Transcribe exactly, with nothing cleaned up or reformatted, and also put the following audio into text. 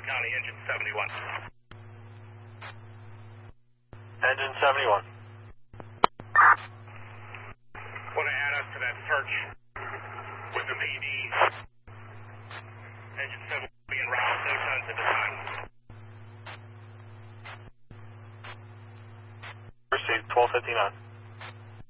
County, engine seventy-one. Engine seventy-one. Want to add us to that search with the P D. Engine seven being route, no tons at the time. Received twelve fifty-nine.